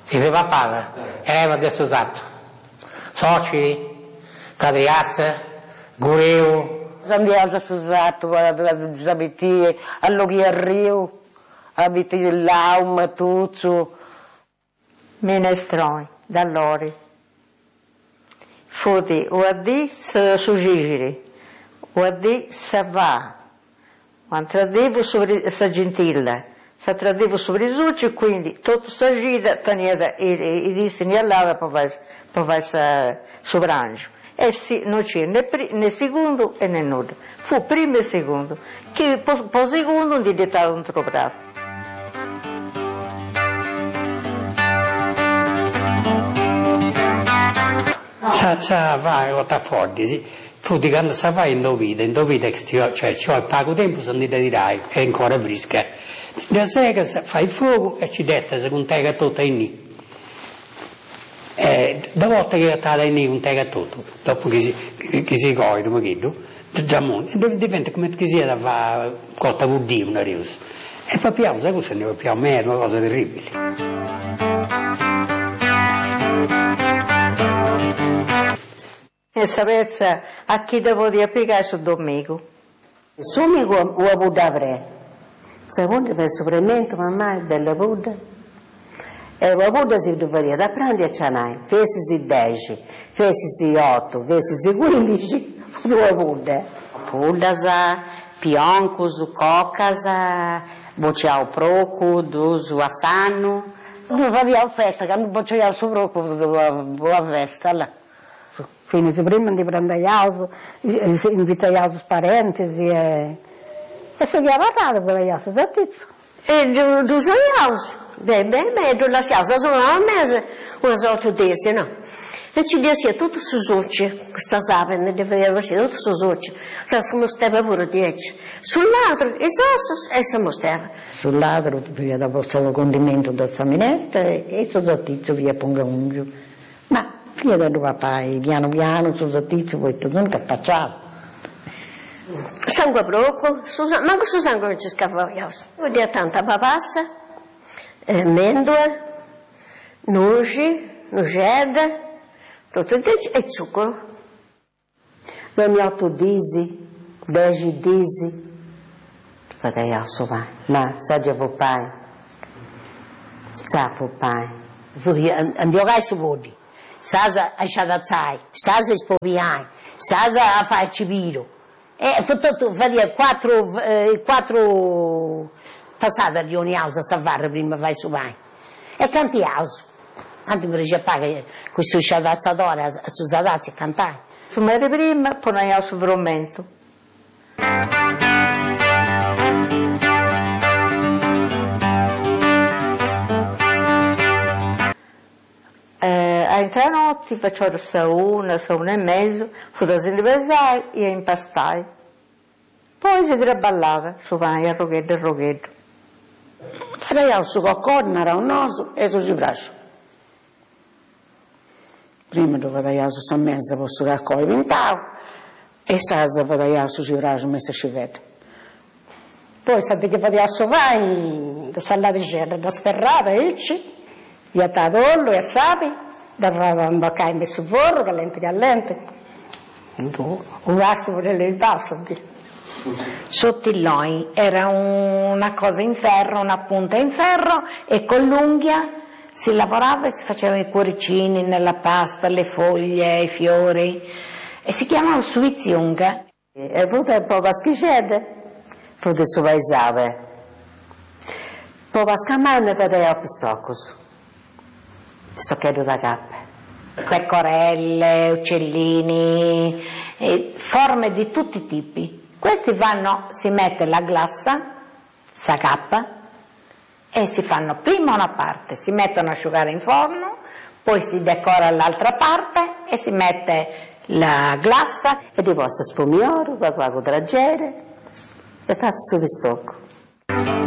si fa paga, adesso usato. Soci, Cadriazza, Gureu. Andiamo usato, abiti a Loghi al Rio, abiti l'Aum, Tuzzo. Minestrone, da Lori. Fodi, o a di su Gigiri, o a di sa va. Ma tradevo sobre sa Gentilla. Se tradevo sobre Zucci, quindi tutta sta gira teniva e segnalava per vai sovrangio. E sì, non c'è né secondo né nulla. Fu primo e secondo, che poi secondo non diventava un trovato. Sa va a Fordi, sì. Fu di quando sa va in dovida che cioè c'ho il poco tempo se ne dirai, è ancora fresca. La sera fai il fuoco e ci detta se non tega tutto in lì. Da volta che tega in lì non tega tutto, dopo che si coglie, come chiedo, diventa come che sia da cotta vuol dire una riusa. E poi piano, sai cosa ne piano, ma è una cosa terribile. E sapete a chi devo dire piegare su Domenico? Il suo amico o a Buddha avrei. Se vuole fare il supplemento, mamma è bella Buddha. E a Buddha si doveva da prendere a Cianai, fesi 10, fesi 8, fesi 15, fu a Buddha. Buddha sa, pionco, su coca, sa, bocciao proco, su asano. Noi facciamo festa, che non bocciamo su proco, a festa là. Quindi prima di prendere auto, invitare i parenti e si chiama tanto per le auto, sattizzo. E tu sei auto, meglio la auto, sono a mese, una sorta di no? E ci dice tutto su Zucci, questa sapene, deve essere tutto su Zucci, che siamo stati pure 10. Sull'altro, i sostos, e siamo stati. Sull'altro, via da portare il condimento da questa minestra e su sattizzo via Pongangio. Ma via da due papai, piano piano, su sattizzo, poi tutto non caspacciato. Sangue broco, manco su sangue non ci scava, vuol dire tanta papassa, amendola, noci, noceda, tutto e zucchero. Abbiamo 8 disi, 10 disi, fate io so vai, ma sa già papai, sa papai, andiamo a su vodi, sa a sciadazzai, sa a spoviai, sa a fare il civilo. E tutto fare 4 passate di ogni house a fare prima vai su vai. E canti house. Anche per ci paga questo sciadazzatore su sadazzi e cantare. Su me prima, poi noi al sovromento. A intra notte facevo sa una e mezzo, fu da pesare e impastai. Poi si traballava, su vai a roghetto. Farei su coccorna, un naso e su civrascio. Prima dovevo su San Mese, posso raccogliere pintavo, e sasa facevo su civrascio, messa civetta. Poi sapete che facevo su vai, da salata di cerra, da sferrata, e da tollo e sapi, da bacca in messo forno, callente. Un vasto per le passo. Sottilloi era una cosa in ferro, una punta in ferro e con l'unghia si lavorava e si facevano i cuoricini nella pasta, le foglie, i fiori e si chiamava suiziunga. E fu un po' paschicette, fu del suo paesave. Poi pascamane vedeva a pistoccos, pistocchetto da cappa. Pecorelle, uccellini, forme di tutti i tipi. Questi vanno, si mette la glassa, sa cappa, e si fanno prima una parte, si mettono a asciugare in forno, poi si decora l'altra parte e si mette la glassa. E ti posso spumioro, qua con dragere e faccio su pistocco.